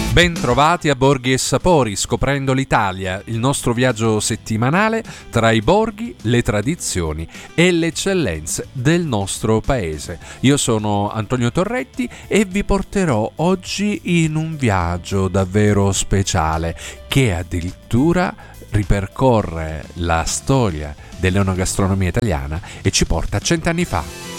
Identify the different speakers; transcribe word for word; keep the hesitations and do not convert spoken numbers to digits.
Speaker 1: Ben trovati a Borghi e Sapori, scoprendo l'Italia, il nostro viaggio settimanale tra i borghi, le tradizioni e le eccellenze del nostro paese. Io sono Antonio Torretti e vi porterò oggi in un viaggio davvero speciale che addirittura ripercorre la storia dell'enogastronomia italiana e ci porta a cent'anni fa.